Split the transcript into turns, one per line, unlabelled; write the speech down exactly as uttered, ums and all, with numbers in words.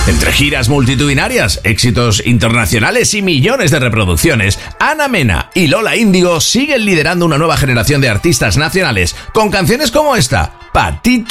Entre giras multitudinarias, éxitos internacionales y millones de reproducciones, Ana Mena y Lola Índigo siguen liderando una nueva generación de artistas nacionales con canciones como esta, Pa' ti